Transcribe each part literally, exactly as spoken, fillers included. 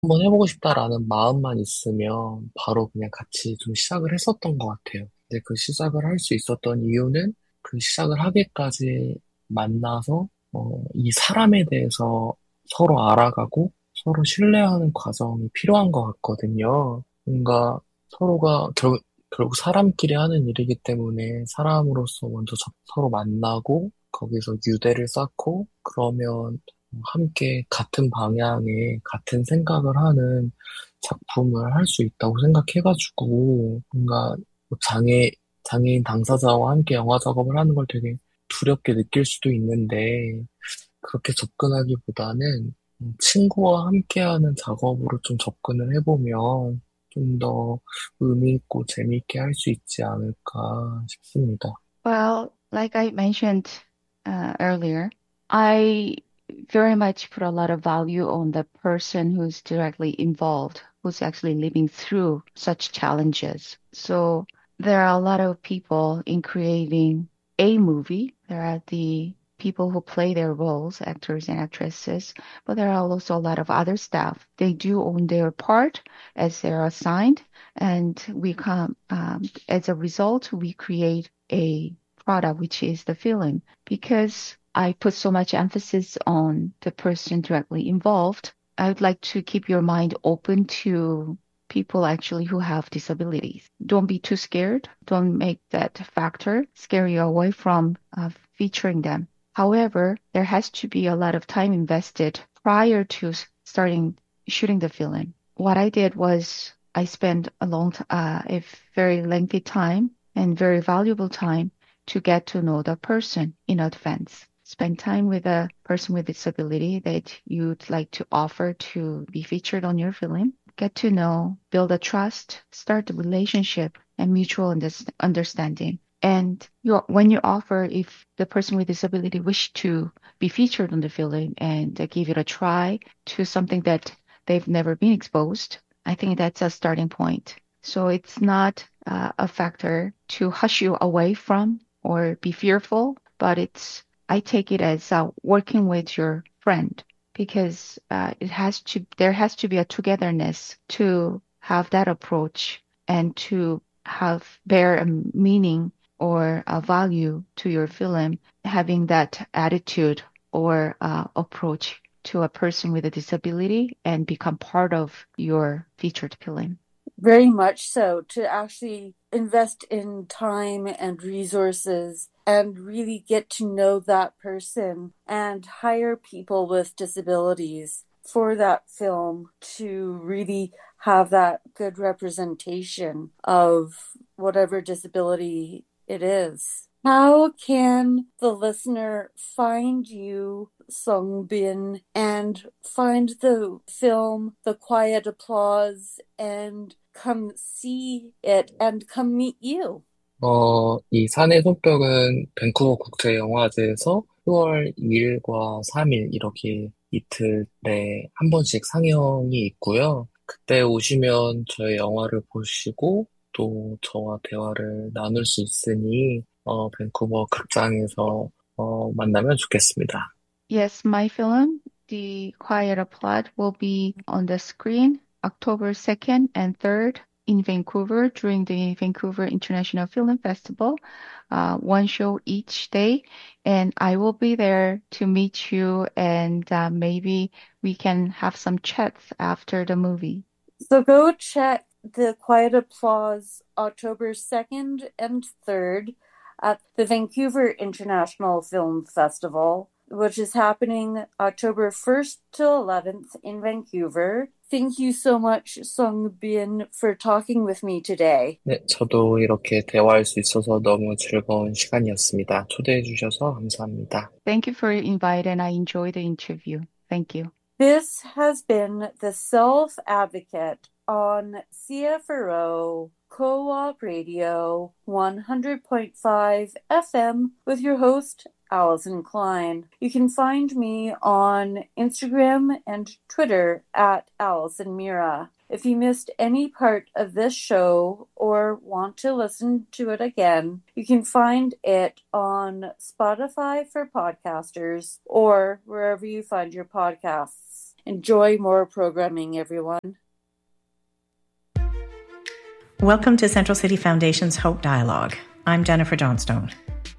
한번 해보고 싶다라는 마음만 있으면 바로 그냥 같이 좀 시작을 했었던 것 같아요. 근데 그 시작을 할 수 있었던 이유는 그 시작을 하기까지 만나서 어, 이 사람에 대해서 서로 알아가고 서로 신뢰하는 과정이 필요한 것 같거든요. 뭔가 서로가 결, 결국 사람끼리 하는 일이기 때문에 사람으로서 먼저 저- 서로 만나고 거기서 유대를 쌓고 그러면 함께 같은 방향에 같은 생각을 하는 작품을 할 수 있다고 생각해가지고 뭔가 뭐 장애, 장애인 당사자와 함께 영화 작업을 하는 걸 되게 두렵게 느낄 수도 있는데 그렇게 접근하기보다는 음, 친구와 함께하는 작업으로 좀 접근을 해보면 좀 더 의미 있고 재미있게 할 수 있지 않을까 싶습니다. Well, like I mentioned uh, earlier, I very much put a lot of value on the person who's directly involved, who's actually living through such challenges. So there are a lot of people in creating a movie. There are the people who play their roles, actors and actresses, but there are also a lot of other staff. They do own their part as they're assigned, and we come um, as a result, we create a product, which is the film, because I put so much emphasis on the person directly involved. I would like to keep your mind open to people actually who have disabilities. Don't be too scared. Don't make that factor scare you away from uh, featuring them. However, there has to be a lot of time invested prior to starting shooting the film. What I did was I spent a long, t- uh, a very lengthy time and very valuable time to get to know the person in advance. Spend time with a person with disability that you'd like to offer to be featured on your film. Get to know, build a trust, start a relationship and mutual understanding. And you, when you offer, if the person with disability wish to be featured on the film and uh, give it a try to something that they've never been exposed, I think that's a starting point. So it's not uh, a factor to hush you away from or be fearful, but it's, I take it as uh, working with your friend because uh, it has to, there has to be a togetherness to have that approach and to have bear a meaning or a value to your film, having that attitude or uh, approach to a person with a disability and become part of your featured film. Very much so, to actually invest in time and resources and really get to know that person and hire people with disabilities for that film to really have that good representation of whatever disability it is. How can the listener find you, Sung Bin, and find the film The Quiet Applause and come see it and come meet you? 어, 이 산의 손뼉은 밴쿠버 국제영화제에서 시월 이 일과 삼 일 이렇게 이틀에 한 번씩 상영이 있고요. 그때 오시면 저의 영화를 보시고 또 저와 대화를 나눌 수 있으니 어, 밴쿠버 극장에서 어, 만나면 좋겠습니다. Yes, my film, The Quiet Applause, will be on the screen October second and third in Vancouver during the Vancouver International Film Festival, uh, one show each day. And I will be there to meet you and uh, maybe we can have some chats after the movie. So go check The Quiet Applause October second and third at the Vancouver International Film Festival, which is happening October first till eleventh in Vancouver. Thank you so much, Sung Bin, for talking with me today. 네, 저도 이렇게 대화할 수 있어서 너무 즐거운 시간이었습니다. 초대해 주셔서 감사합니다. Thank you for your invite and I enjoyed the interview. Thank you. This has been The Self Advocate on C F R O Co-op Radio one hundred point five F M with your host, Allison Klein. You can find me on Instagram and Twitter at Allison Mira. If you missed any part of this show or want to listen to it again, you can find it on Spotify for podcasters or wherever you find your podcasts. Enjoy more programming, everyone. Welcome to Central City Foundation's Hope Dialogue. I'm Jennifer Johnstone.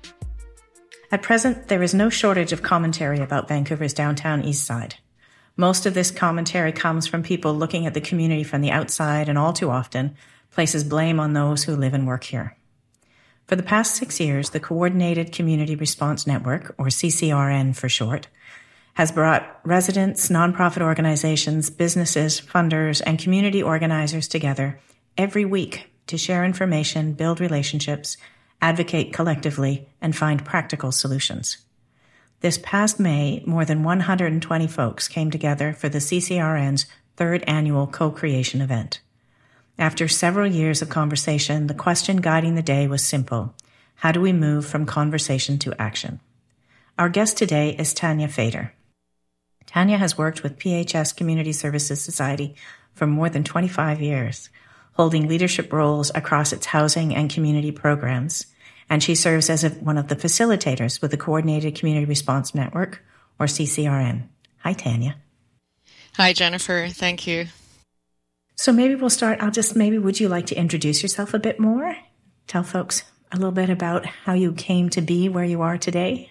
At present, there is no shortage of commentary about Vancouver's downtown east side. Most of this commentary comes from people looking at the community from the outside and all too often places blame on those who live and work here. For the past six years, the Coordinated Community Response Network, or C C R N for short, has brought residents, nonprofit organizations, businesses, funders, and community organizers together every week to share information, build relationships, advocate collectively, and find practical solutions. This past May, more than one hundred twenty folks came together for the C C R N's third annual co-creation event. After several years of conversation, the question guiding the day was simple. How do we move from conversation to action? Our guest today is Tanya Fader. Tanya has worked with P H S Community Services Society for more than twenty-five years, holding leadership roles across its housing and community programs, and she serves as a, one of the facilitators with the Coordinated Community Response Network, or C C R N. Hi, Tanya. Hi, Jennifer. Thank you. So maybe we'll start, I'll just, maybe would you like to introduce yourself a bit more? Tell folks a little bit about how you came to be where you are today.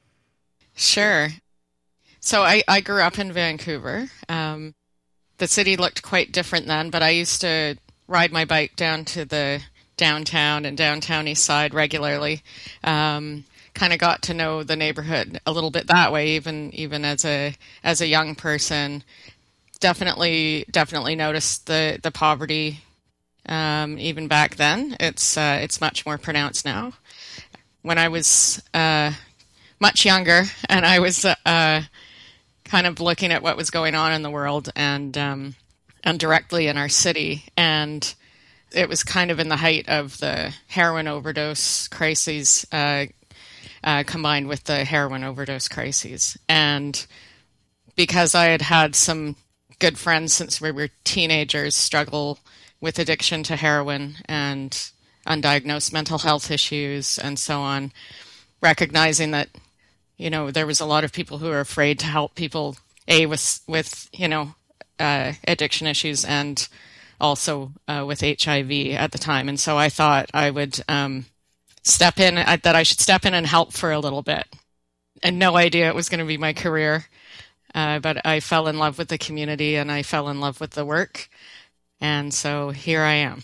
Sure. So I, I grew up in Vancouver. Um, the city looked quite different then, but I used to ride my bike down to the downtown and downtown east side regularly. Um, kind of got to know the neighborhood a little bit that way, even even as a as a young person. Definitely, definitely noticed the the poverty um, even back then. It's uh, it's much more pronounced now. When I was uh, much younger, and I was uh, kind of looking at what was going on in the world and um, and directly in our city, and it was kind of in the height of the heroin overdose crises, uh, uh, combined with the heroin overdose crises, and because I had had some good friends since we were teenagers struggle with addiction to heroin and undiagnosed mental health issues and so on, recognizing that, you know, there was a lot of people who were afraid to help people, A, with, with you know, uh, addiction issues and also uh, with H I V at the time. And so I thought I would um, step in, uh, that I should step in and help for a little bit. And no idea it was going to be my career. Uh, but I fell in love with the community and I fell in love with the work. And so here I am.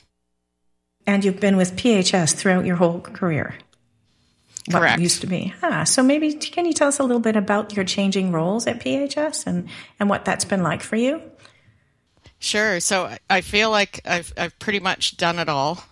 And you've been with P H S throughout your whole career. Correct. What used to be. Ah, so maybe can you tell us a little bit about your changing roles at P H S and, and what that's been like for you? Sure. So I feel like I've I've pretty much done it all.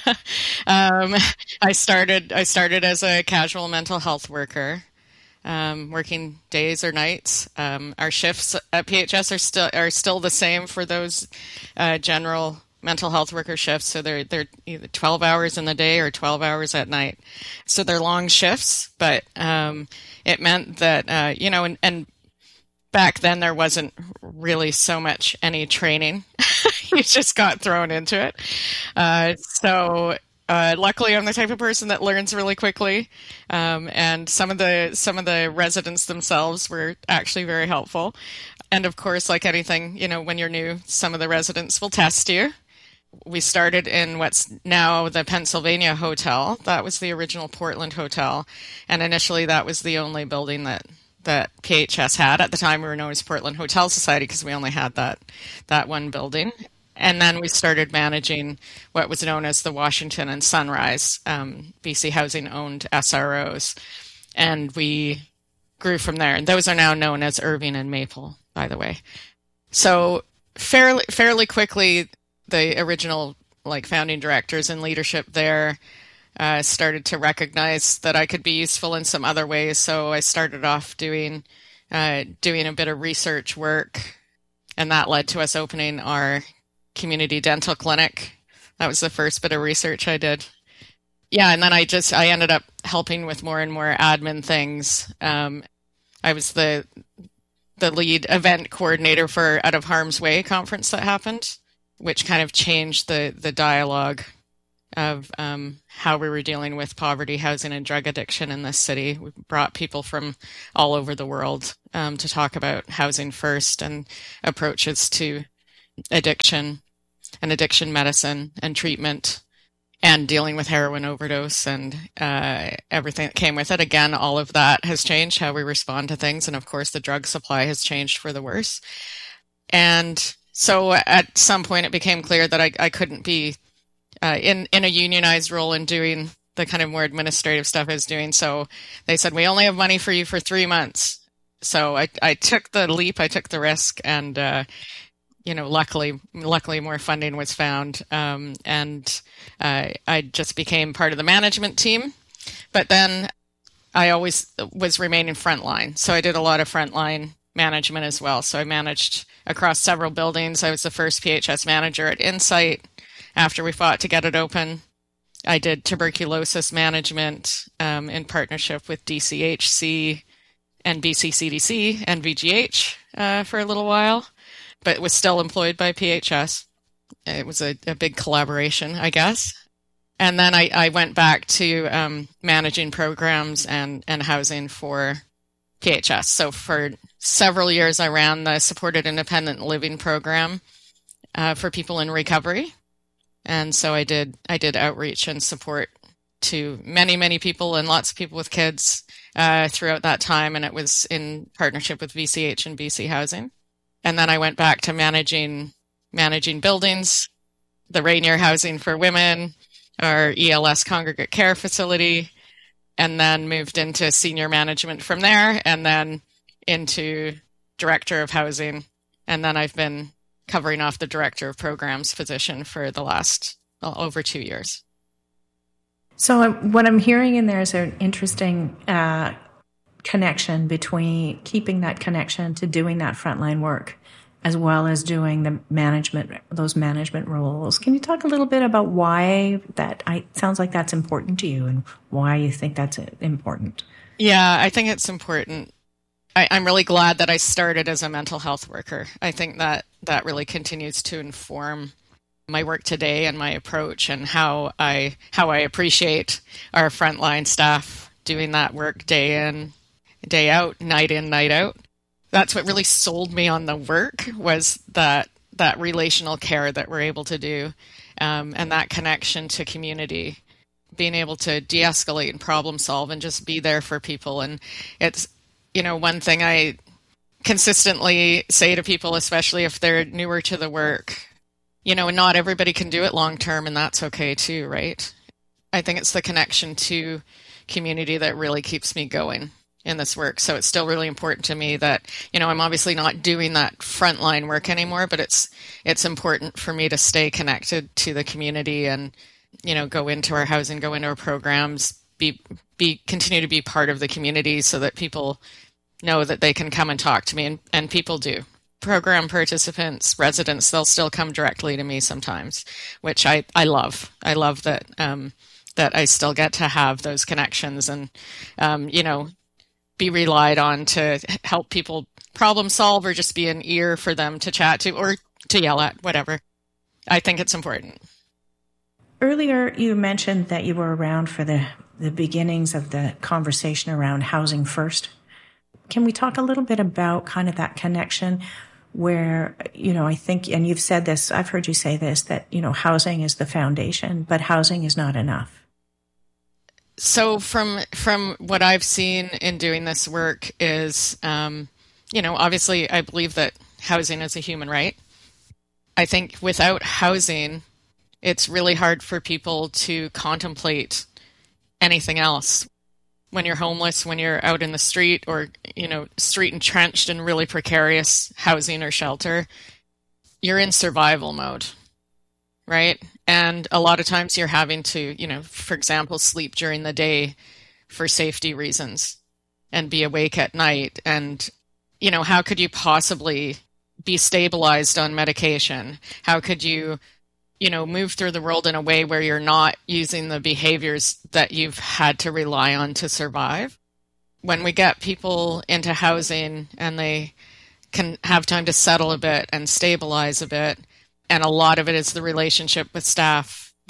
um, I started I started as a casual mental health worker. Um, working days or nights. Um, our shifts at P H S are still are still the same for those uh, general mental health worker shifts. So they're they're either twelve hours in the day or twelve hours at night. So they're long shifts, but um, it meant that uh, you know, and, and back then there wasn't really so much any training. You just got thrown into it. Uh, so. Uh, luckily, I'm the type of person that learns really quickly, um, and some of the some of the residents themselves were actually very helpful. And of course, like anything, you know, when you're new, some of the residents will test you. We started in what's now the Pennsylvania Hotel. That was the original Portland Hotel, and initially that was the only building that that P H S had. At the time, we were known as Portland Hotel Society because we only had that that one building. And then we started managing what was known as the Washington and Sunrise, um, B C Housing owned S R Os. And we grew from there. And those are now known as Irving and Maple, by the way. So fairly fairly quickly, the original like founding directors and leadership there uh, started to recognize that I could be useful in some other ways. So I started off doing uh, doing a bit of research work, and that led to us opening our community dental clinic. That was the first bit of research I did. Yeah, and then I just I ended up helping with more and more admin things. Um, I was the the lead event coordinator for Out of Harm's Way conference that happened, which kind of changed the the dialogue of um, how we were dealing with poverty, housing, and drug addiction in this city. We brought people from all over the world um, to talk about housing first and approaches to addiction and addiction medicine and treatment and dealing with heroin overdose and uh, everything that came with it. Again, all of that has changed, how we respond to things. And of course, the drug supply has changed for the worse. And so at some point, it became clear that I, I couldn't be Uh, in, in a unionized role and doing the kind of more administrative stuff I was doing. So they said, we only have money for you for three months. So I, I took the leap, I took the risk, and, uh, you know, luckily, luckily more funding was found. Um, and uh, I just became part of the management team. But then I always was remaining frontline. So I did a lot of frontline management as well. So I managed across several buildings. I was the first P H S manager at Insight. After we fought to get it open, I did tuberculosis management um, in partnership with D C H C and B C C D C and V G H uh, for a little while, but was still employed by P H S. It was a, a big collaboration, I guess. And then I, I went back to um, managing programs and, and housing for P H S. So for several years, I ran the supported independent living program uh, for people in recovery. And so I did I did outreach and support to many, many people and lots of people with kids uh, throughout that time. And it was in partnership with V C H and B C Housing. And then I went back to managing managing buildings, the Rainier Housing for Women, our E L S congregate care facility, and then moved into senior management from there, and then into director of housing. And then I've been covering off the director of programs position for the last well, over two years. So what I'm hearing in there is an interesting uh, connection between keeping that connection to doing that frontline work, as well as doing the management, those management roles. Can you talk a little bit about why that? I sounds like that's important to you, and why you think that's important. Yeah, I think it's important. I, I'm really glad that I started as a mental health worker. I think that that really continues to inform my work today and my approach, and how I how I appreciate our frontline staff doing that work day in, day out, night in, night out. That's what really sold me on the work, was that that relational care that we're able to do, um, and that connection to community, being able to de-escalate and problem solve and just be there for people. And it's, you know, one thing I consistently say to people, especially if they're newer to the work, you know, not everybody can do it long term, and that's okay too, right? I think it's the connection to community that really keeps me going in this work. So it's still really important to me that, you know, I'm obviously not doing that frontline work anymore, but it's it's important for me to stay connected to the community and, you know, go into our housing, go into our programs, be be continue to be part of the community, so that people know that they can come and talk to me, and, and people do. Program participants, residents, they'll still come directly to me sometimes, which I, I love. I love that um, that I still get to have those connections and, um, you know, be relied on to help people problem solve, or just be an ear for them to chat to or to yell at, whatever. I think it's important. Earlier, you mentioned that you were around for the, the beginnings of the conversation around housing first. Can we talk a little bit about kind of that connection where, you know, I think, and you've said this, I've heard you say this, that, you know, housing is the foundation, but housing is not enough. So from from what I've seen in doing this work is, um, you know, obviously I believe that housing is a human right. I think without housing, it's really hard for people to contemplate anything else. When you're homeless, when you're out in the street, or, you know, street entrenched in really precarious housing or shelter, you're in survival mode, right? And a lot of times you're having to, you know, for example, sleep during the day for safety reasons and be awake at night. And, you know, how could you possibly be stabilized on medication? How could you, you know, move through the world in a way where you're not using the behaviors that you've had to rely on to survive? When we get people into housing and they can have time to settle a bit and stabilize a bit, and a lot of it is the relationship with staff,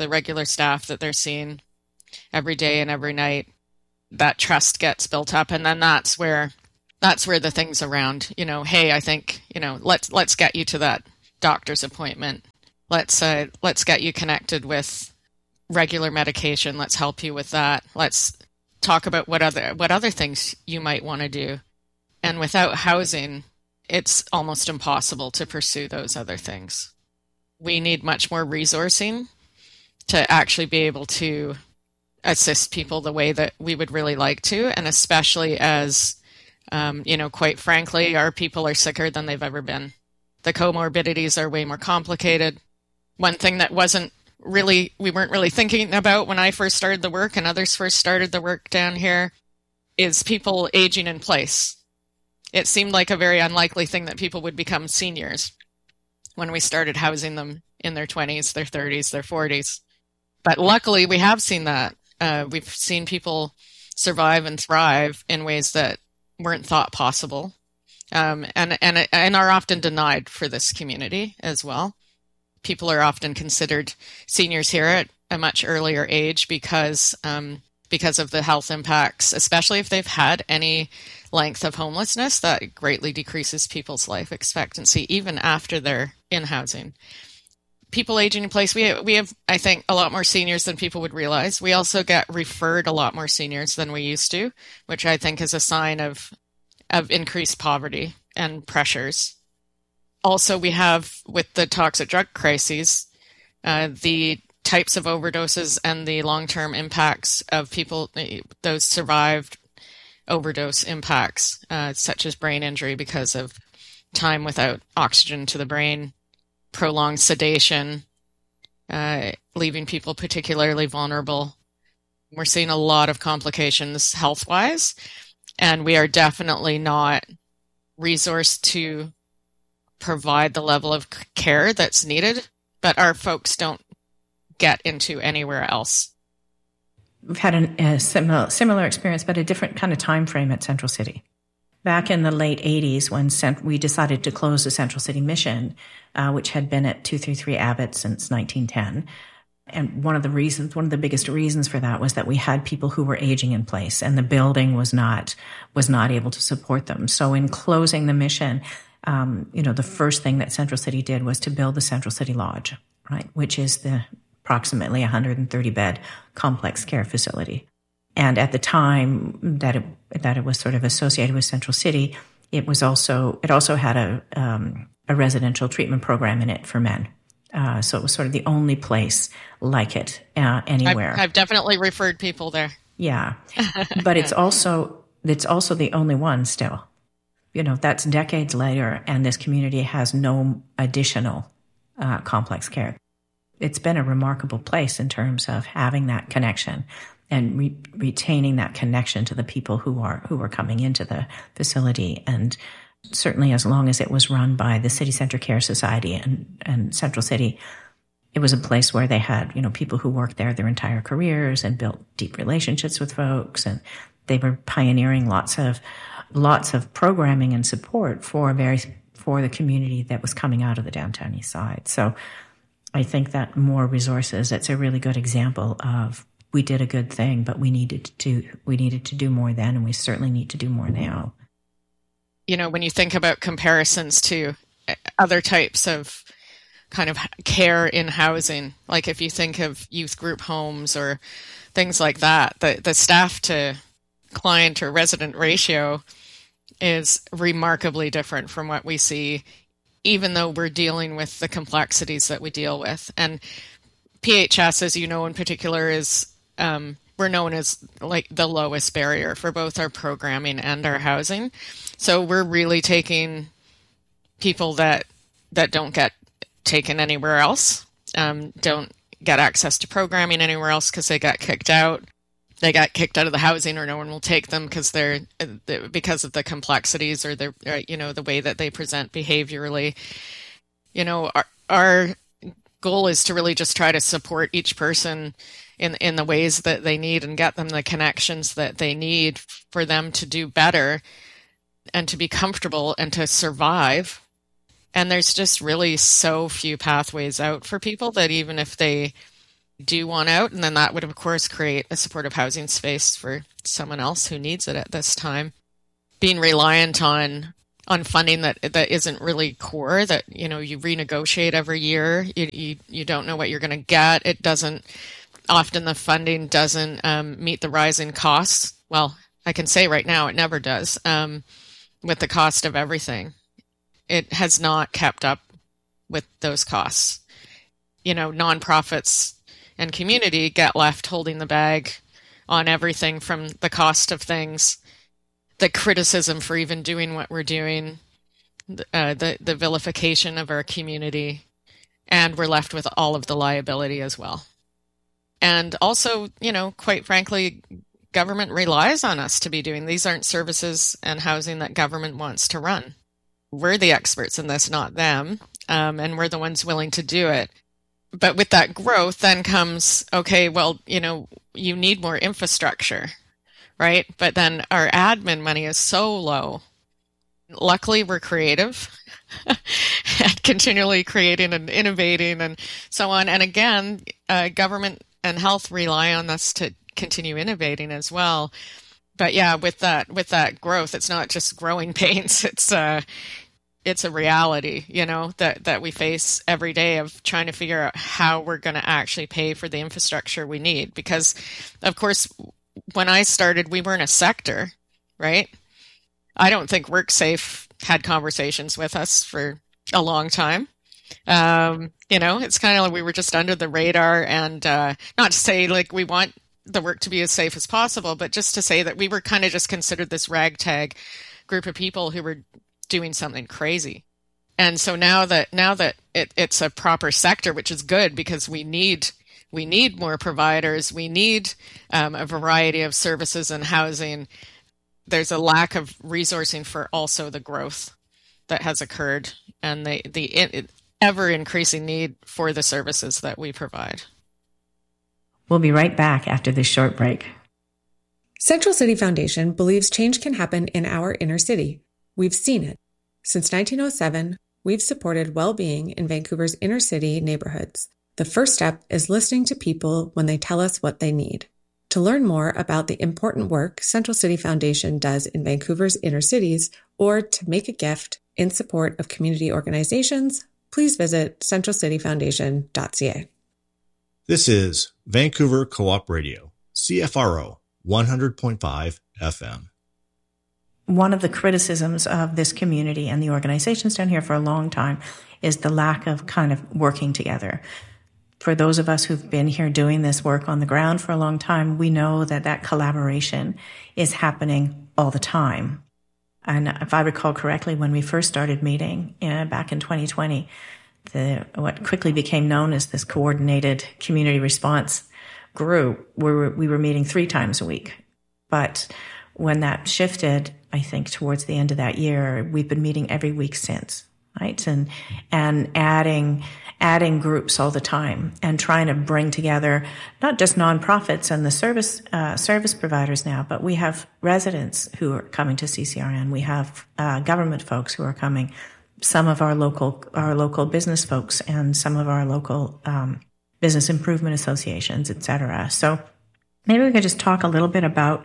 the regular staff that they're seeing every day and every night, that trust gets built up. And then that's where that's where the things around, you know, hey, I think, you know, let's let's get you to that doctor's appointment. Let's uh, let's get you connected with regular medication. Let's help you with that. Let's talk about what other what other things you might want to do. And without housing, it's almost impossible to pursue those other things. We need much more resourcing to actually be able to assist people the way that we would really like to, and especially as, um, you know, quite frankly, our people are sicker than they've ever been. The comorbidities are way more complicated. One thing that wasn't really, we weren't really thinking about when I first started the work and others first started the work down here is people aging in place. It seemed like a very unlikely thing that people would become seniors when we started housing them in their twenties, their thirties, their forties. But luckily, we have seen that. Uh, we've seen people survive and thrive in ways that weren't thought possible, um, and and and are often denied for this community as well. People are often considered seniors here at a much earlier age because um, because of the health impacts, especially if they've had any length of homelessness. That greatly decreases people's life expectancy even after they're in housing. People aging in place, we we have, I think, a lot more seniors than people would realize. We also get referred a lot more seniors than we used to, which I think is a sign of of increased poverty and pressures. Also, we have, with the toxic drug crises, uh, the types of overdoses and the long-term impacts of people, those survived overdose impacts, uh, such as brain injury because of time without oxygen to the brain, prolonged sedation, uh, leaving people particularly vulnerable. We're seeing a lot of complications health-wise, and we are definitely not resourced to provide the level of care that's needed, but our folks don't get into anywhere else. We've had an, a similar, similar experience, but a different kind of time frame at Central City. Back in the late eighties, when cent- we decided to close the Central City Mission, uh, which had been at two thirty-three Abbott since nineteen ten, and one of the reasons, one of the biggest reasons for that was that we had people who were aging in place, and the building was not was not able to support them. So, in closing the mission, um, you know, the first thing that Central City did was to build the Central City Lodge, right, which is the approximately one hundred thirty bed complex care facility. And at the time that it that it was sort of associated with Central City, it was also it also had a um, a residential treatment program in it for men. Uh, so it was sort of the only place like it uh, anywhere. I've, I've definitely referred people there. Yeah, but it's also it's also the only one still. You know, that's decades later, and this community has no additional uh, complex care. It's been a remarkable place in terms of having that connection and re- retaining that connection to the people who are who are coming into the facility. And certainly as long as it was run by the City Center Care Society and, and Central City, it was a place where they had, you know, people who worked there their entire careers and built deep relationships with folks. And they were pioneering lots of lots of programming and support for very for the community that was coming out of the downtown east side. So I think that more resources, it's a really good example of we did a good thing, but we needed to we needed to do more then, and we certainly need to do more now. You know, when you think about comparisons to other types of kind of care in housing, like if you think of youth group homes or things like that, the, the staff to client or resident ratio is remarkably different from what we see, even though we're dealing with the complexities that we deal with. And P H S, as you know, in particular, is um, we're known as like the lowest barrier for both our programming and our housing. So we're really taking people that that don't get taken anywhere else, um, don't get access to programming anywhere else because they got kicked out. They got kicked out of the housing, or no one will take them because they're because of the complexities or the you know the way that they present behaviorally. You know, our our goal is to really just try to support each person in in the ways that they need and get them the connections that they need for them to do better and to be comfortable and to survive. And there's just really so few pathways out for people that even if they do want out, and then that would, of course, create a supportive housing space for someone else who needs it at this time. Being reliant on on funding that that isn't really core, that, you know, you renegotiate every year, you you, you don't know what you're going to get. It doesn't, often the funding doesn't um, meet the rising costs. Well, I can say right now it never does, um, with the cost of everything. It has not kept up with those costs. You know, nonprofits and community get left holding the bag on everything from the cost of things, the criticism for even doing what we're doing, uh, the, the vilification of our community, and we're left with all of the liability as well. And also, you know, quite frankly, government relies on us to be doing. These aren't services and housing that government wants to run. We're the experts in this, not them, um, and we're the ones willing to do it. But with that growth then comes, okay, well, you know, you need more infrastructure, right? But then our admin money is so low. Luckily, we're creative and continually creating and innovating and so on. And again, uh, government and health rely on us to continue innovating as well. But yeah, with that with that growth, it's not just growing pains. It's uh, it's a reality, you know, that, that we face every day of trying to figure out how we're going to actually pay for the infrastructure we need. Because, of course, when I started, we weren't a sector, right? I don't think WorkSafe had conversations with us for a long time. Um, you know, it's kind of like we were just under the radar, and uh, not to say like we want the work to be as safe as possible, but just to say that we were kind of just considered this ragtag group of people who were doing something crazy. And so now that now that it, it's a proper sector, which is good because we need we need more providers, we need um, a variety of services and housing. There's a lack of resourcing for also the growth that has occurred and the the it, ever increasing need for the services that we provide. We'll be right back after this short break. Central City Foundation believes change can happen in our inner city. We've seen it. Since nineteen oh seven, we've supported well-being in Vancouver's inner city neighborhoods. The first step is listening to people when they tell us what they need. To learn more about the important work Central City Foundation does in Vancouver's inner cities, or to make a gift in support of community organizations, please visit central city foundation dot c a. This is Vancouver Co-op Radio, C F R O one hundred point five F M. One of the criticisms of this community and the organizations down here for a long time is the lack of kind of working together. For those of us who've been here doing this work on the ground for a long time, we know that that collaboration is happening all the time. And if I recall correctly, when we first started meeting uh, back in twenty twenty, the what quickly became known as this coordinated community response group, we were, we were meeting three times a week. But when that shifted, I think towards the end of that year, we've been meeting every week since, right? And, and adding, adding groups all the time and trying to bring together not just nonprofits and the service, uh, service providers now, but we have residents who are coming to C C R N. We have, uh, government folks who are coming, some of our local, our local business folks and some of our local, um, business improvement associations, et cetera. So maybe we could just talk a little bit about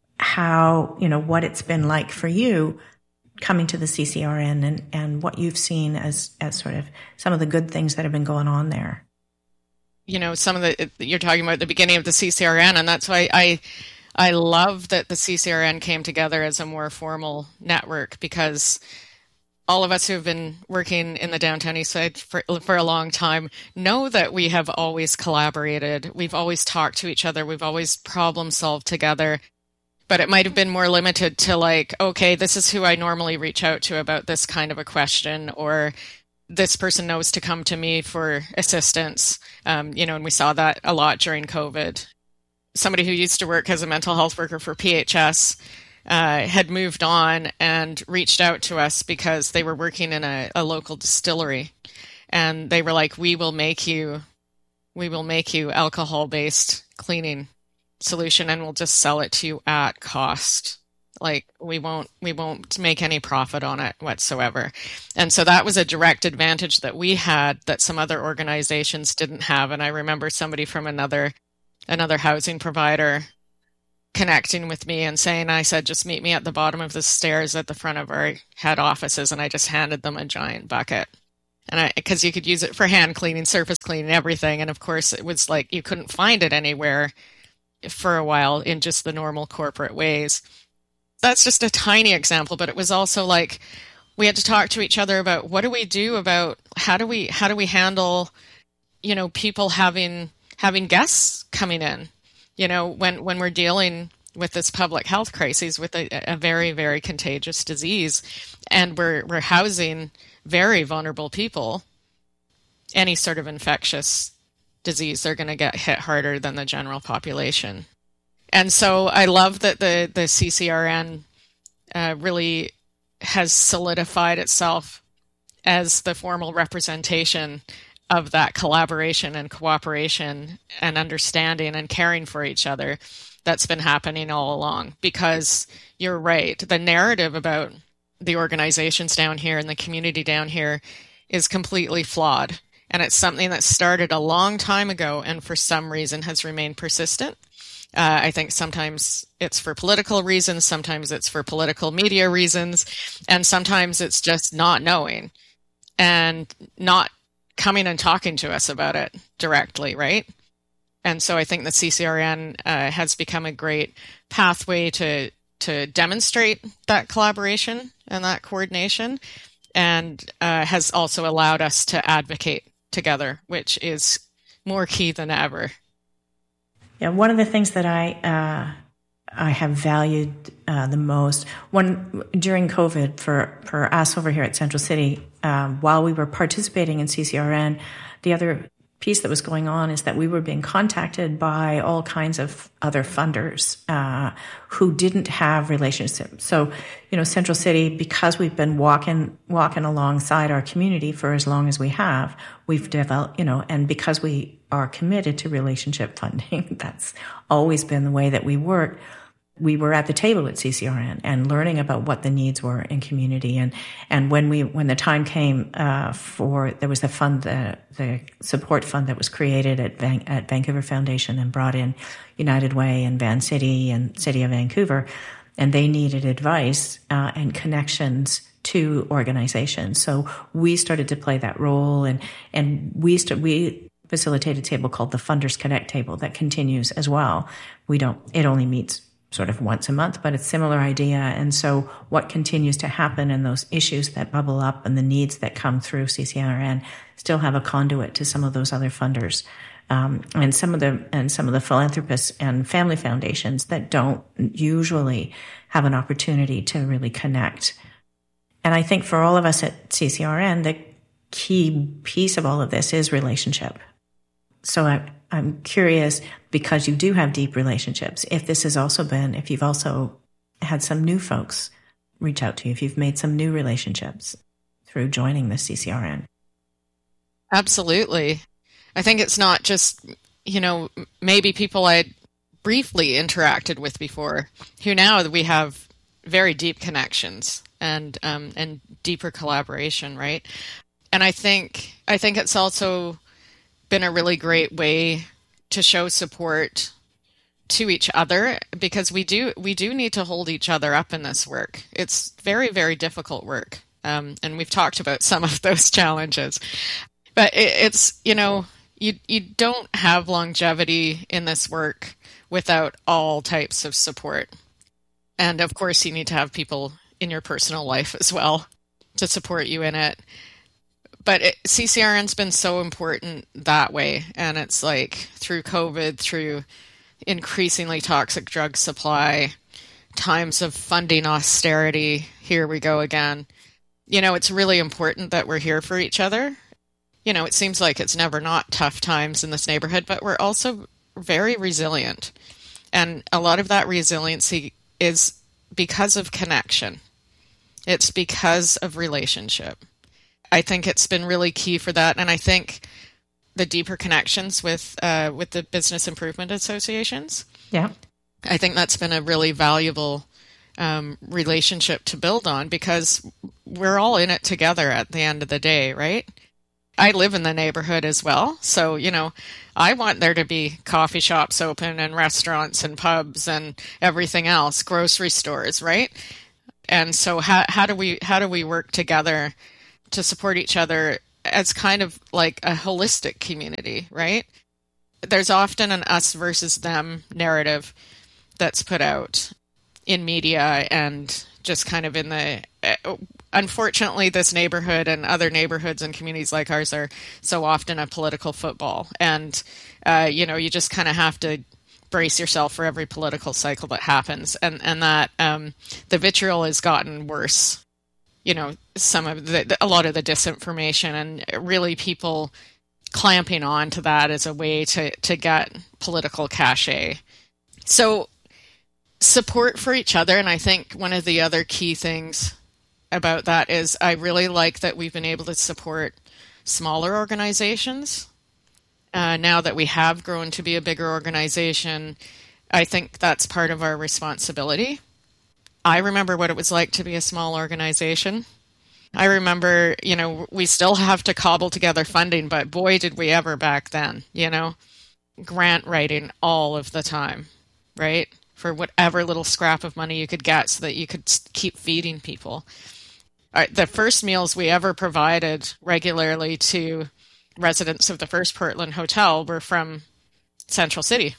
how, you know, what it's been like for you coming to the C C R N and, and what you've seen as, as sort of some of the good things that have been going on there. You know, some of the, you're talking about the beginning of the C C R N, and that's why I, I love that the C C R N came together as a more formal network, because all of us who have been working in the downtown east side for, for a long time know that we have always collaborated. We've always talked to each other. We've always problem solved together. But it might have been more limited to like, okay, this is who I normally reach out to about this kind of a question, or this person knows to come to me for assistance. Um, you know, and we saw that a lot during COVID. Somebody who used to work as a mental health worker for P H S uh, had moved on and reached out to us because they were working in a, a local distillery. And they were like, we will make you, we will make you alcohol-based cleaning solution and we'll just sell it to you at cost. Like we won't, we won't make any profit on it whatsoever. And so that was a direct advantage that we had that some other organizations didn't have. And I remember somebody from another, another housing provider connecting with me and saying, I said, just meet me at the bottom of the stairs at the front of our head offices. And I just handed them a giant bucket. And I, because you could use it for hand cleaning, surface cleaning, everything. And of course it was like, you couldn't find it anywhere for a while in just the normal corporate ways. That's just a tiny example, but it was also like we had to talk to each other about what do we do about how do we how do we handle, you know, people having having guests coming in, you know, when when we're dealing with this public health crisis with a, a very, very contagious disease, and we're we're housing very vulnerable people. Any sort of infectious disease, they're going to get hit harder than the general population. And so I love that the, the C C R N uh, really has solidified itself as the formal representation of that collaboration and cooperation and understanding and caring for each other that's been happening all along. Because you're right, the narrative about the organizations down here and the community down here is completely flawed. And it's something that started a long time ago and for some reason has remained persistent. Uh, I think sometimes it's for political reasons, sometimes it's for political media reasons, and sometimes it's just not knowing and not coming and talking to us about it directly, right? And so I think the C C R N uh, has become a great pathway to to demonstrate that collaboration and that coordination, and uh, has also allowed us to advocate together, which is more key than ever. Yeah, one of the things that I uh, I have valued uh, the most when during COVID for for us over here at Central City, um, while we were participating in C C R N, the other piece that was going on is that we were being contacted by all kinds of other funders uh, who didn't have relationships. So, you know, Central City, because we've been walking walking alongside our community for as long as we have, we've developed, you know, and because we are committed to relationship funding, that's always been the way that we work. We were at the table at C C R N and learning about what the needs were in community. And, and when we, when the time came, uh, for, there was the fund, the, the support fund that was created at Van, at Vancouver Foundation and brought in United Way and Van City and City of Vancouver. And they needed advice, uh, and connections to organizations. So we started to play that role, and, and we st- we facilitated a table called the Funders Connect table that continues as well. We don't, it only meets sort of once a month, but it's a similar idea. And so what continues to happen and those issues that bubble up and the needs that come through C C R N still have a conduit to some of those other funders. Um, and some of the, and some of the philanthropists and family foundations that don't usually have an opportunity to really connect. And I think for all of us at C C R N, the key piece of all of this is relationship. So I, I'm curious, because you do have deep relationships, if this has also been, if you've also had some new folks reach out to you, if you've made some new relationships through joining the C C R N. Absolutely. I think it's not just, you know, maybe people I'd briefly interacted with before, who now we have very deep connections and um, and deeper collaboration, right? And I think I think it's also been a really great way to show support to each other, because we do we do need to hold each other up in this work. It's very, very difficult work, um, and we've talked about some of those challenges. But it, it's, you know, you you don't have longevity in this work without all types of support. And of course, you need to have people in your personal life as well to support you in it. But it, C C R N's been so important that way. And it's like through COVID, through increasingly toxic drug supply, times of funding austerity, here we go again. You know, it's really important that we're here for each other. You know, it seems like it's never not tough times in this neighborhood, but we're also very resilient. And a lot of that resiliency is because of connection. It's because of relationship. I think it's been really key for that. And I think the deeper connections with uh, with the business improvement associations. Yeah. I think that's been a really valuable um, relationship to build on, because we're all in it together at the end of the day, right? I live in the neighborhood as well. So, you know, I want there to be coffee shops open and restaurants and pubs and everything else, grocery stores, right? And so how how do we how do we work together to support each other as kind of like a holistic community, right? There's often an us versus them narrative that's put out in media and just kind of in the, unfortunately, this neighborhood and other neighborhoods and communities like ours are so often a political football. And, uh, you know, you just kind of have to brace yourself for every political cycle that happens. And, and that um, the vitriol has gotten worse. You know, some of the, a lot of the disinformation and really people clamping on to that as a way to, to get political cachet. So support for each other. And I think one of the other key things about that is I really like that we've been able to support smaller organizations. Uh, now that we have grown to be a bigger organization, I think that's part of our responsibility. I remember what it was like to be a small organization. I remember, you know, we still have to cobble together funding, but boy, did we ever back then, you know, grant writing all of the time, right? For whatever little scrap of money you could get so that you could keep feeding people. The first meals we ever provided regularly to residents of the First Portland Hotel were from Central City.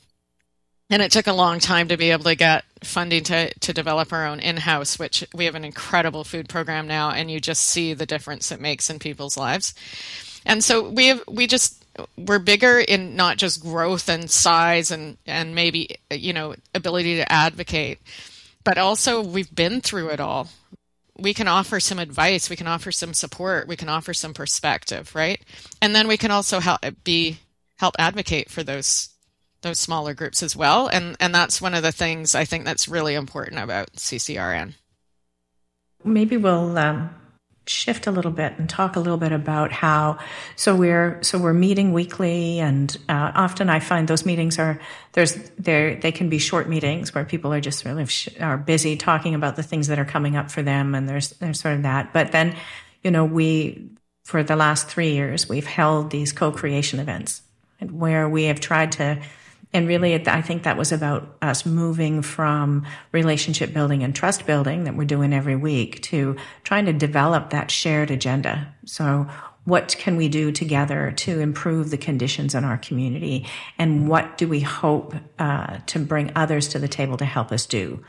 And it took a long time to be able to get funding to, to develop our own in-house, which we have an incredible food program now, and you just see the difference it makes in people's lives. And so we have, we just, we're bigger in not just growth and size and, and maybe, you know, ability to advocate, but also we've been through it all. We can offer some advice, we can offer some support, we can offer some perspective, right? And then we can also help be help advocate for those those smaller groups as well. And and that's one of the things I think that's really important about C C R N. Maybe we'll um, shift a little bit and talk a little bit about how. So we're so we're meeting weekly, and uh, often I find those meetings are there's there they can be short meetings where people are just really sh- are busy talking about the things that are coming up for them, and there's there's sort of that. But then, you know, we for the last three years we've held these co-creation events where we have tried to. And really, I think that was about us moving from relationship building and trust building that we're doing every week to trying to develop that shared agenda. So what can we do together to improve the conditions in our community? And what do we hope uh, to bring others to the table to help us do?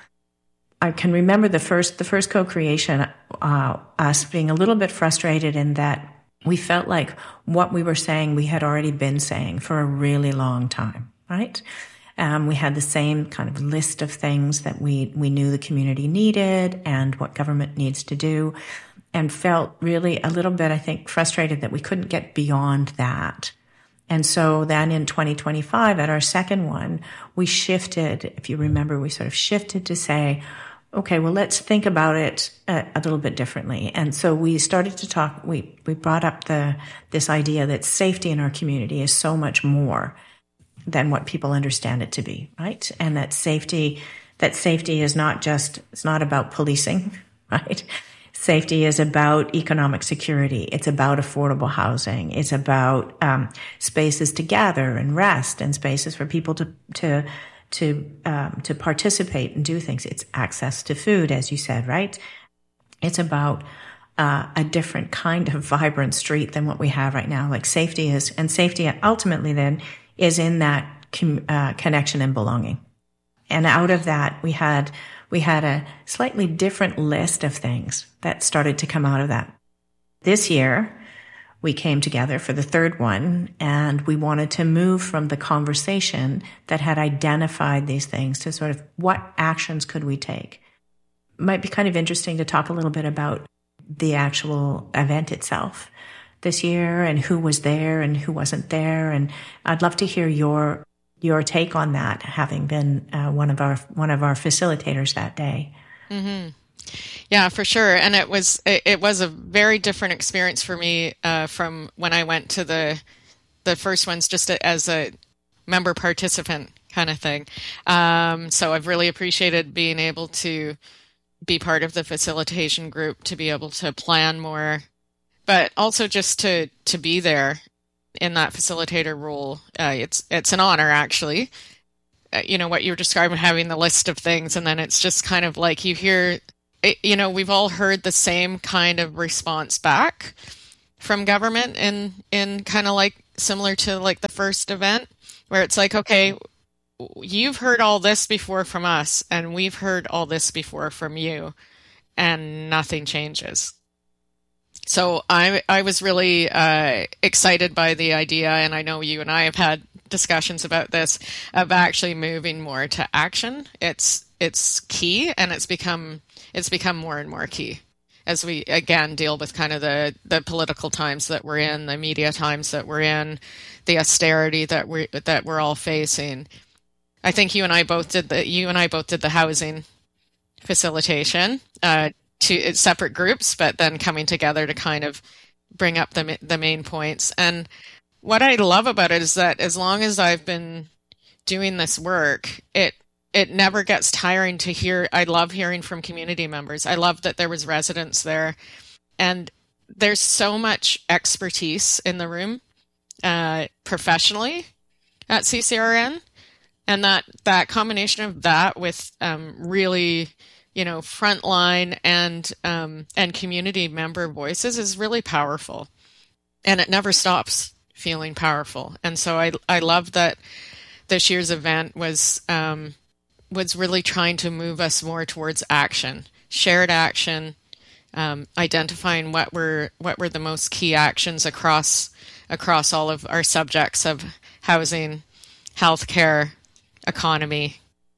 I can remember the first, the first co-creation, uh, us being a little bit frustrated in that we felt like what we were saying we had already been saying for a really long time. Right? Um, we had the same kind of list of things that we, we knew the community needed and what government needs to do, and felt really a little bit, I think, frustrated that we couldn't get beyond that. And so then in twenty twenty-five, at our second one, we shifted, if you remember, we sort of shifted to say, okay, well, let's think about it a, a little bit differently. And so we started to talk, we, we brought up the this idea that safety in our community is so much more than what people understand it to be, right? And that safety, that safety is not just, it's not about policing, right? Safety is about economic security. It's about affordable housing. It's about um, spaces to gather and rest, and spaces for people to to to um, to participate and do things. It's access to food, as you said, right? It's about uh, a different kind of vibrant street than what we have right now. Like safety is, and safety ultimately then is in that com- uh, connection and belonging. And out of that, we had we had a slightly different list of things that started to come out of that. This year, we came together for the third one, and we wanted to move from the conversation that had identified these things to sort of what actions could we take. It might be kind of interesting to talk a little bit about the actual event itself this year and who was there and who wasn't there. And I'd love to hear your your take on that, having been uh, one of our one of our facilitators that day. Mm-hmm. Yeah, for sure. And it was it, it was a very different experience for me uh, from when I went to the the first ones, just as a member participant kind of thing. Um, so I've really appreciated being able to be part of the facilitation group, to be able to plan more, but also just to, to be there in that facilitator role. Uh, it's, it's an honor, actually. Uh, you know, what you were describing, having the list of things, and then it's just kind of like you hear, you know, we've all heard the same kind of response back from government in, in kind of like similar to like the first event, where it's like, okay, you've heard all this before from us, and we've heard all this before from you, and nothing changes. So I I was really uh, excited by the idea, and I know you and I have had discussions about this, of actually moving more to action. It's it's key, and it's become it's become more and more key as we again deal with kind of the the political times that we're in, the media times that we're in, the austerity that we that we're all facing. I think you and I both did the you and I both did the housing facilitation. Uh, to separate groups, but then coming together to kind of bring up the the main points. And what I love about it is that as long as I've been doing this work, it it never gets tiring to hear. I love hearing from community members. I love that there was residents there, and there's so much expertise in the room uh, professionally at C C R N, and that that combination of that with um, really, you know, frontline and um, and community member voices is really powerful, and it never stops feeling powerful. And so I I love that this year's event was um, was really trying to move us more towards action, shared action, um, identifying what were what were the most key actions across across all of our subjects of housing, healthcare, economy.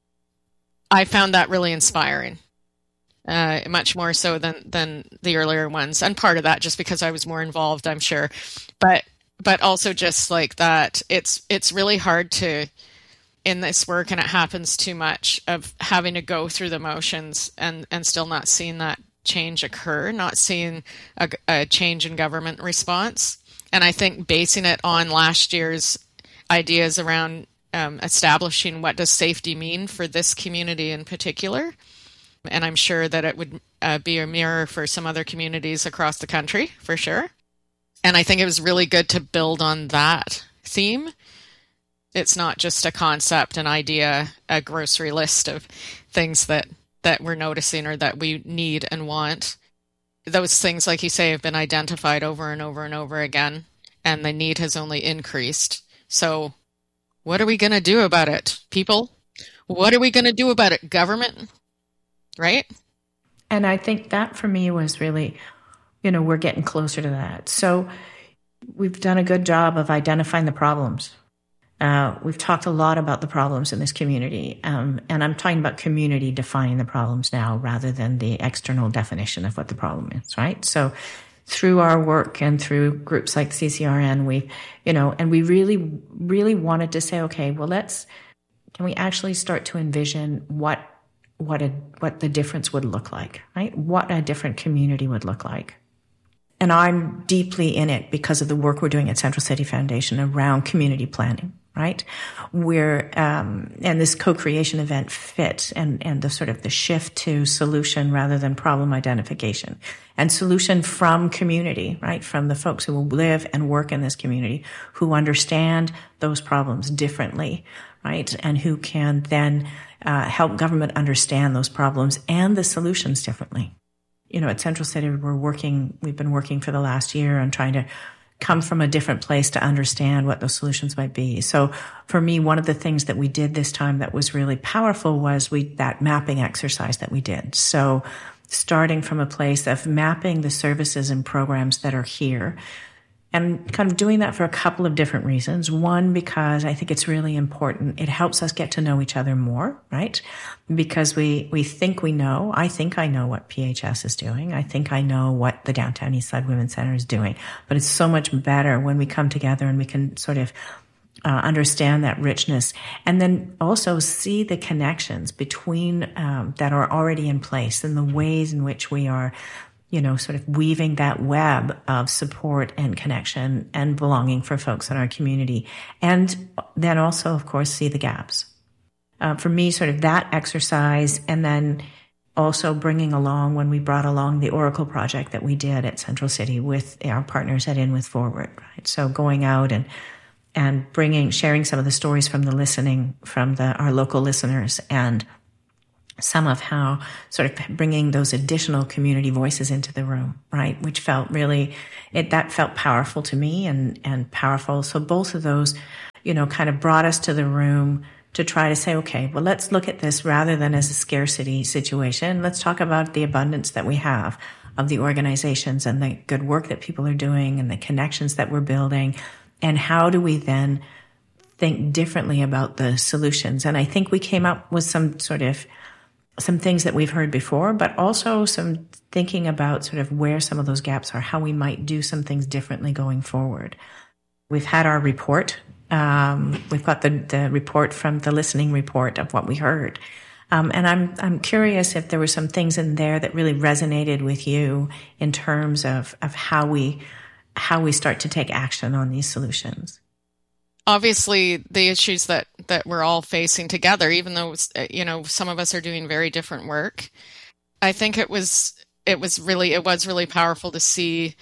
I found that really inspiring, uh, much more so than, than the earlier ones. And part of that just because I was more involved, I'm sure. But but also just like that, it's it's really hard to, in this work, and it happens too much, of having to go through the motions and, and still not seeing that change occur, not seeing a, a change in government response. And I think basing it on last year's ideas around Um, establishing what does safety mean for this community in particular. And I'm sure that it would uh, be a mirror for some other communities across the country, for sure. And I think it was really good to build on that theme. It's not just a concept, an idea, a grocery list of things that, that we're noticing or that we need and want. Those things, like you say, have been identified over and over and over again, and the need has only increased. So what are we going to do about it, people? What are we going to do about it, government? Right? And I think that for me was really, you know, we're getting closer to that. So we've done a good job of identifying the problems. Uh, we've talked a lot about the problems in this community. Um, and I'm talking about community defining the problems now rather than the external definition of what the problem is, right? So through our work and through groups like C C R N, we, you know, and we really, really wanted to say, okay, well, let's, can we actually start to envision what, what a, what the difference would look like, right? What a different community would look like. And I'm deeply in it because of the work we're doing at Central City Foundation around community planning, right? We're, um, and this co-creation event fit and, and the sort of the shift to solution rather than problem identification, and solution from community, right? From the folks who will live and work in this community, who understand those problems differently, right? And who can then uh, help government understand those problems and the solutions differently. You know, at Central City, we're working, we've been working for the last year on trying to come from a different place to understand what those solutions might be. So for me, one of the things that we did this time that was really powerful was we, that mapping exercise that we did. So starting from a place of mapping the services and programs that are here, and kind of doing that for a couple of different reasons. One, because I think it's really important. It helps us get to know each other more, right? Because we, we think we know, I think I know what P H S is doing. I think I know what the Downtown Eastside Women's Center is doing. But it's so much better when we come together and we can sort of uh, understand that richness, and then also see the connections between um, that are already in place and the ways in which we are, you know, sort of weaving that web of support and connection and belonging for folks in our community. And then also, of course, see the gaps. Uh, for me, sort of that exercise, and then also bringing along when we brought along the Oracle project that we did at Central City with our partners at In With Forward, right? So going out and and bringing, sharing some of the stories from the listening, from the our local listeners, and some of how sort of bringing those additional community voices into the room, right? Which felt really, it that felt powerful to me and and powerful. So both of those, you know, kind of brought us to the room to try to say, okay, well, let's look at this rather than as a scarcity situation. Let's talk about the abundance that we have of the organizations and the good work that people are doing and the connections that we're building. And how do we then think differently about the solutions? And I think we came up with some sort of, some things that we've heard before, but also some thinking about sort of where some of those gaps are, how we might do some things differently going forward. We've had our report. Um, we've got the, the report from the listening report of what we heard. Um, and I'm, I'm curious if there were some things in there that really resonated with you in terms of, of how we, how we start to take action on these solutions. Obviously, the issues that, that we're all facing together, even though, you know, some of us are doing very different work, I think it was, it was really, it was really powerful to see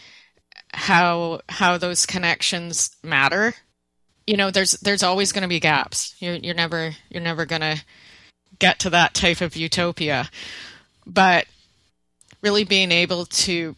how, how those connections matter. You know, there's there's always going to be gaps. You're you're never you're never going to get to that type of utopia. But really being able to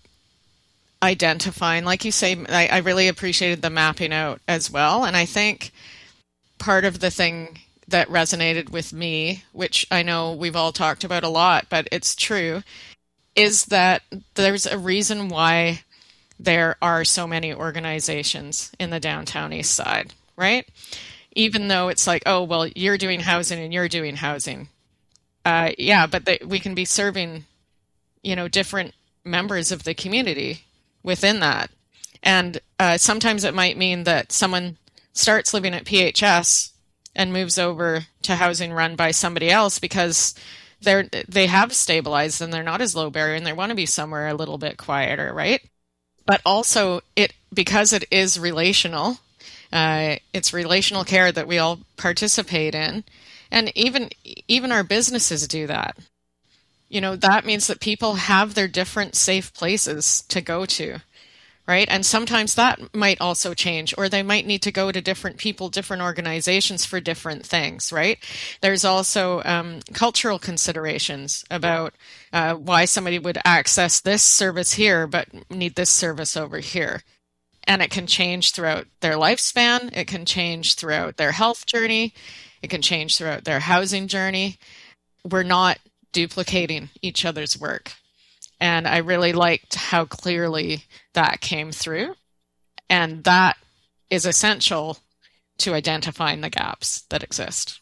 identify, and like you say, I, I really appreciated the mapping out as well. And I think part of the thing that resonated with me, which I know we've all talked about a lot, but it's true, is that there's a reason why there are so many organizations in the downtown east side. Right? Even though it's like, oh, well, you're doing housing and you're doing housing. Uh, yeah, but they, we can be serving, you know, different members of the community within that. And uh, sometimes it might mean that someone starts living at P H S and moves over to housing run by somebody else because they're, they have stabilized and they're not as low barrier and they want to be somewhere a little bit quieter, right? But also, it because it is relational, Uh, it's relational care that we all participate in. And even even our businesses do that. You know, that means that people have their different safe places to go to, right? And sometimes that might also change, or they might need to go to different people, different organizations for different things, right? There's also um, cultural considerations about uh, why somebody would access this service here, but need this service over here. And it can change throughout their lifespan. It can change throughout their health journey. It can change throughout their housing journey. We're not duplicating each other's work. And I really liked how clearly that came through. And that is essential to identifying the gaps that exist.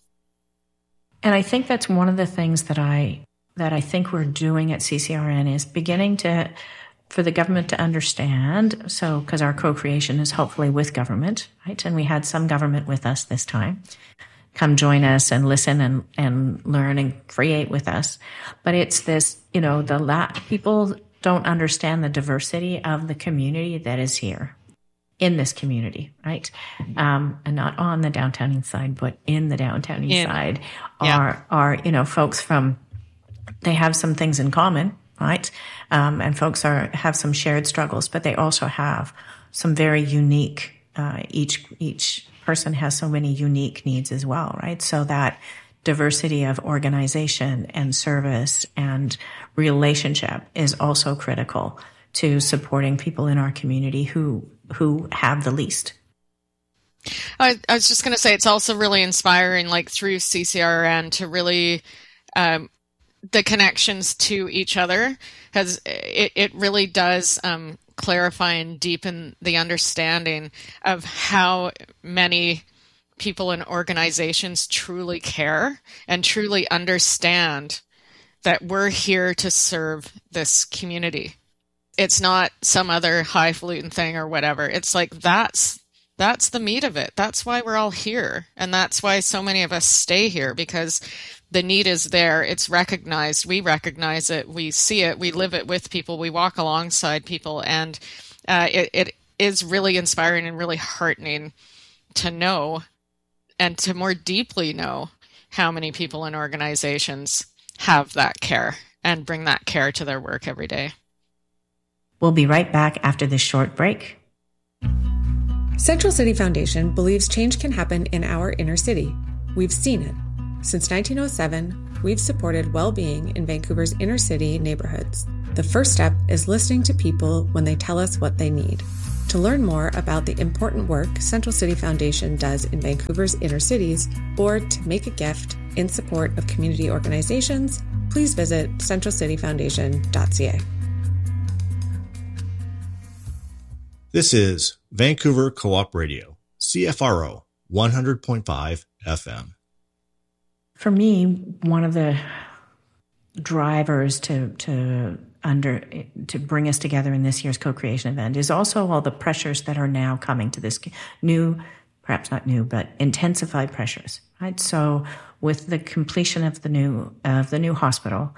And I think that's one of the things that I that I think we're doing at C C R N is beginning to for the government to understand, so because our co-creation is hopefully with government, right? And we had some government with us this time. Come join us and listen and, and learn and create with us. But it's this, you know, the la- people don't understand the diversity of the community that is here, in this community, right? Um, and not on the downtown east side, but in the downtown east yeah. side are, yeah. are, you know, folks from, they have some things in common, right? Um, and folks are have some shared struggles, but they also have some very unique, uh, each, each person has so many unique needs as well, right? So that diversity of organization and service and relationship is also critical to supporting people in our community who, who have the least. I, I was just going to say, it's also really inspiring, like through C C R N to really, um, the connections to each other has it, it really does um, clarify and deepen the understanding of how many people and organizations truly care and truly understand that we're here to serve this community. It's not some other highfalutin thing or whatever. It's like that's that's the meat of it. That's why we're all here, and that's why so many of us stay here, because the need is there. It's recognized. We recognize it. We see it. We live it with people. We walk alongside people. And uh, it, it is really inspiring and really heartening to know and to more deeply know how many people and organizations have that care and bring that care to their work every day. We'll be right back after this short break. Central City Foundation believes change can happen in our inner city. We've seen it. Since nineteen oh seven, we've supported well-being in Vancouver's inner city neighborhoods. The first step is listening to people when they tell us what they need. To learn more about the important work Central City Foundation does in Vancouver's inner cities, or to make a gift in support of community organizations, please visit central city foundation dot c a. This is Vancouver Co-op Radio, C F R O one hundred point five F M. For me, one of the drivers to to under to bring us together in this year's co-creation event is also all the pressures that are now coming to this new, perhaps not new, but intensified pressures. Right. So, with the completion of the new of the new hospital,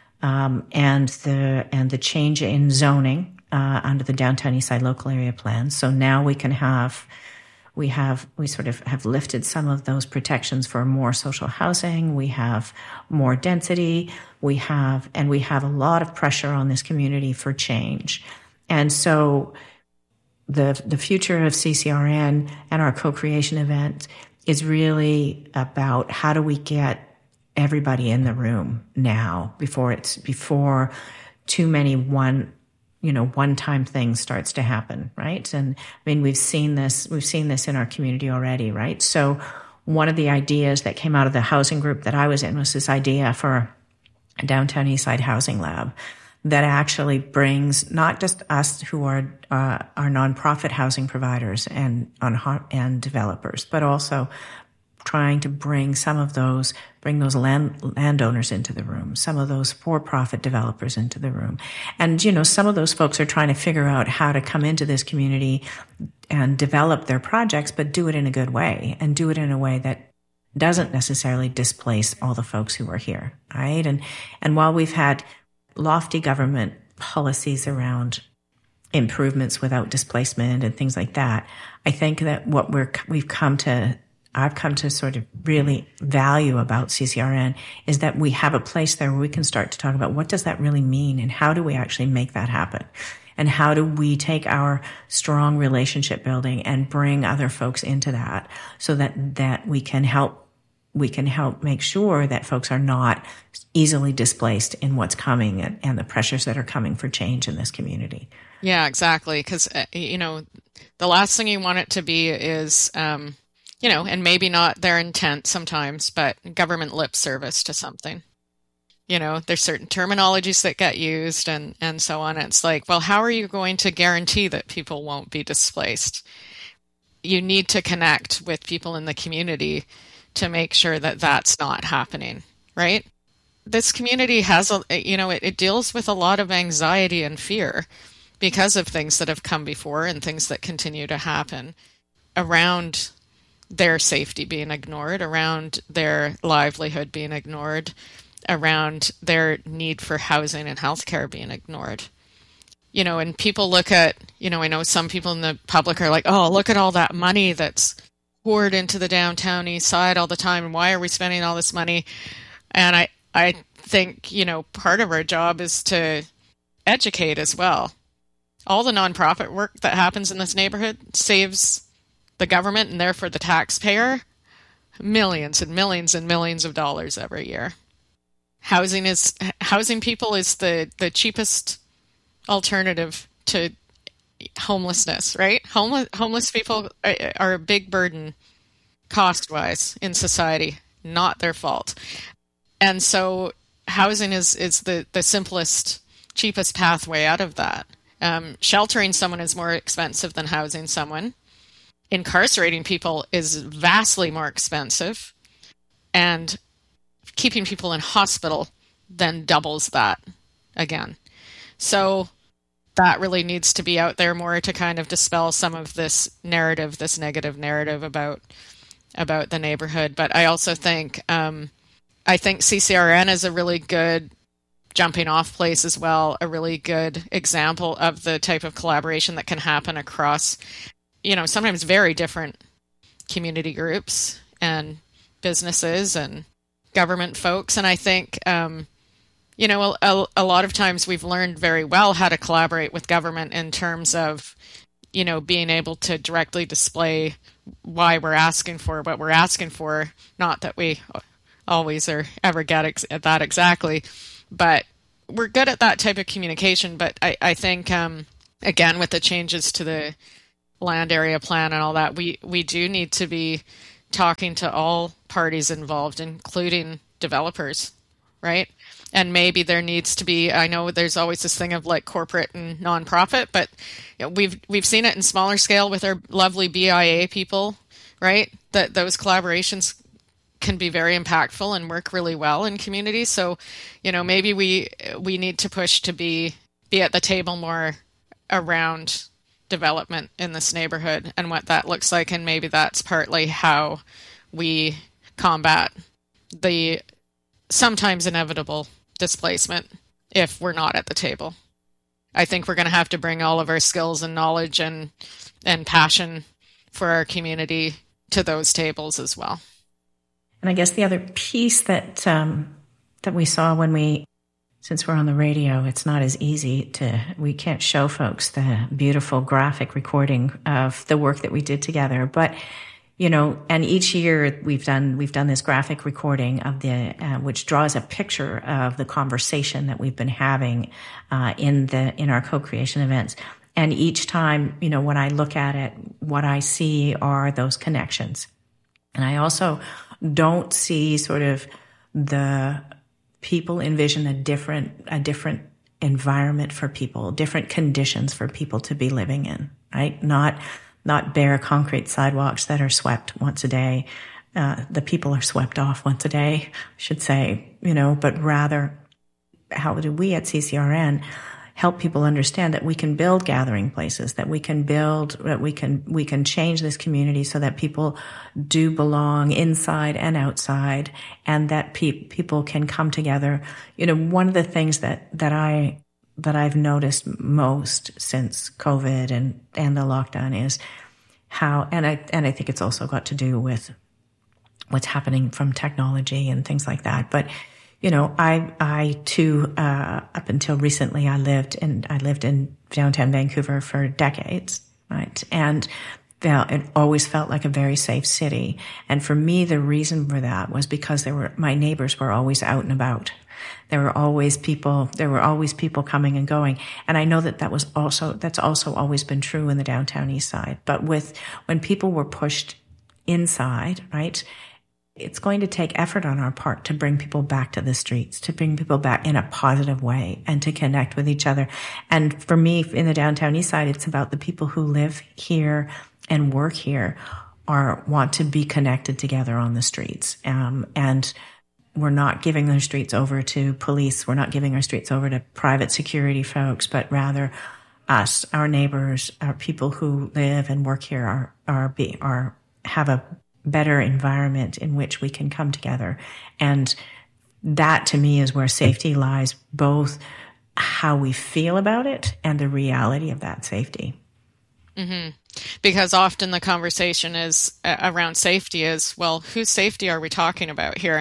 um, and the and the change in zoning uh, under the Downtown Eastside Local Area Plan, so now we can have. We have, we sort of have lifted some of those protections for more social housing. We have more density. We have, and we have a lot of pressure on this community for change. And so the, the future of C C R N and our co-creation event is really about how do we get everybody in the room now before it's, before too many one, you know, one-time thing starts to happen, right? And I mean, we've seen this, we've seen this in our community already, right? So one of the ideas that came out of the housing group that I was in was this idea for a Downtown Eastside Housing Lab that actually brings not just us who are uh, our nonprofit housing providers and on and developers, but also trying to bring some of those, bring those land, landowners into the room, some of those for-profit developers into the room. And, you know, some of those folks are trying to figure out how to come into this community and develop their projects, but do it in a good way and do it in a way that doesn't necessarily displace all the folks who are here, right? And, and while we've had lofty government policies around improvements without displacement and things like that, I think that what we're, we've come to I've come to sort of really value about C C R N is that we have a place there where we can start to talk about what does that really mean and how do we actually make that happen? And how do we take our strong relationship building and bring other folks into that so that, that we can help, we can help make sure that folks are not easily displaced in what's coming and, and the pressures that are coming for change in this community. Yeah, exactly. Because, uh, you know, the last thing you want it to be is, um, you know, and maybe not their intent sometimes, but government lip service to something. You know, there's certain terminologies that get used and, and so on. It's like, well, how are you going to guarantee that people won't be displaced? You need to connect with people in the community to make sure that that's not happening, right? This community has, a, you know, it, it deals with a lot of anxiety and fear because of things that have come before and things that continue to happen around their safety being ignored, around their livelihood being ignored, around their need for housing and healthcare being ignored. You know, and people look at, you know, I know some people in the public are like, oh, look at all that money that's poured into the downtown east side all the time, and why are we spending all this money? And I, I think, you know, part of our job is to educate as well. All the nonprofit work that happens in this neighborhood saves the government and therefore the taxpayer millions and millions and millions of dollars every year. Housing is housing people is the, the cheapest alternative to homelessness, right? Homeless homeless people are, are a big burden cost-wise in society, not their fault. And so housing is, is the, the simplest, cheapest pathway out of that. Um, sheltering someone is more expensive than housing someone. Incarcerating people is vastly more expensive, and keeping people in hospital then doubles that again. So that really needs to be out there more to kind of dispel some of this narrative, this negative narrative about about the neighborhood. But I also think um, I think C C R N is a really good jumping off place as well, a really good example of the type of collaboration that can happen across, you know, sometimes very different community groups and businesses and government folks. And I think, um, you know, a, a lot of times we've learned very well how to collaborate with government in terms of, you know, being able to directly display why we're asking for what we're asking for. Not that we always or ever get ex- at that exactly, but we're good at that type of communication. But I, I think, um, again, with the changes to the land area plan and all that, we, we do need to be talking to all parties involved, including developers, right? And maybe there needs to be, I know there's always this thing of like corporate and nonprofit, but you know, we've we've seen it in smaller scale with our lovely B I A people, right? That those collaborations can be very impactful and work really well in communities. So, you know, maybe we we need to push to be be at the table more around development in this neighborhood and what that looks like, and maybe that's partly how we combat the sometimes inevitable displacement if we're not at the table. I think we're going to have to bring all of our skills and knowledge and and passion for our community to those tables as well. And I guess the other piece that um, that we saw when we, since we're on the radio, it's not as easy to, we can't show folks the beautiful graphic recording of the work that we did together, but you know, and each year we've done we've done this graphic recording of the uh, which draws a picture of the conversation that we've been having uh, in the in our co-creation events. And each time, you know, when I look at it, what I see are those connections. And I also don't see sort of the people envision a different a different environment for people, different conditions for people to be living in, right? Not Not bare concrete sidewalks that are swept once a day. Uh, the people are swept off once a day, I should say, you know, but rather how do we at C C R N help people understand that we can build gathering places, that we can build, that we can, we can change this community so that people do belong inside and outside, and that pe- people can come together. You know, one of the things that, that I, that I've noticed most since COVID and, and the lockdown is how, and I, and I think it's also got to do with what's happening from technology and things like that. But, you know, I, I too, uh, up until recently, I lived in, I lived in downtown Vancouver for decades, right? And it always felt like a very safe city. And for me, the reason for that was because there were, my neighbors were always out and about. There were always people, there were always people coming and going. And I know that that was also, that's also always been true in the downtown east side. But with, when people were pushed inside, right, it's going to take effort on our part to bring people back to the streets, to bring people back in a positive way and to connect with each other. And for me, in the downtown east side, it's about the people who live here and work here are, want to be connected together on the streets. Um, and we're not giving those streets over to police. We're not giving our streets over to private security folks, but rather us, our neighbors, our people who live and work here are, are, be, are, have a better environment in which we can come together. And that to me is where safety lies, both how we feel about it and the reality of that safety. Mm-hmm. Because often the conversation is uh, around safety is, well, whose safety are we talking about here?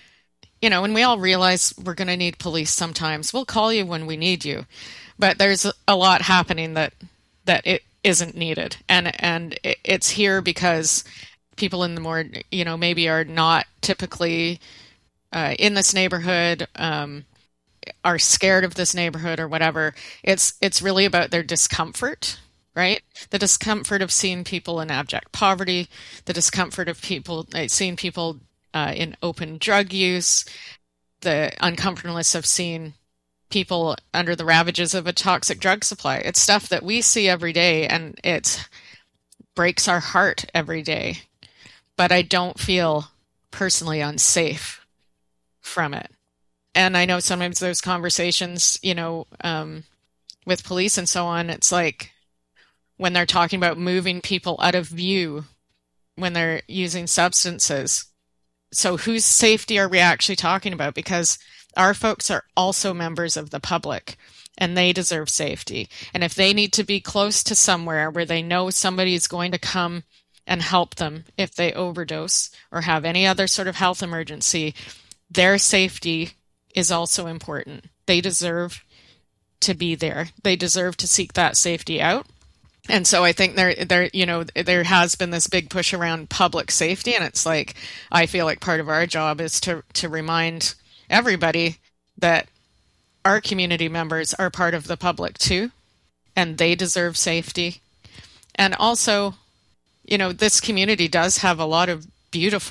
You know, and we all realize we're going to need police sometimes. We'll call you when we need you. But there's a lot happening that that it isn't needed. And and it's here because people in the more, you know, maybe are not typically uh, in this neighborhood, um, are scared of this neighborhood or whatever. It's it's really about their discomfort, right? The discomfort of seeing people in abject poverty, the discomfort of people, uh, seeing people uh, in open drug use, the uncomfortableness of seeing people under the ravages of a toxic drug supply. It's stuff that we see every day, and it breaks our heart every day. But I don't feel personally unsafe from it. And I know sometimes those conversations, you know, um, with police and so on, it's like when they're talking about moving people out of view when they're using substances. So whose safety are we actually talking about? Because our folks are also members of the public, and they deserve safety. And if they need to be close to somewhere where they know somebody is going to come and help them if they overdose or have any other sort of health emergency, their safety is also important. They deserve to be there. They deserve to seek that safety out. And so I think there, there, you know, there has been this big push around public safety, and it's like, I feel like part of our job is to, to remind everybody that our community members are part of the public too, and they deserve safety. And also, you know, this community does have a lot of beautiful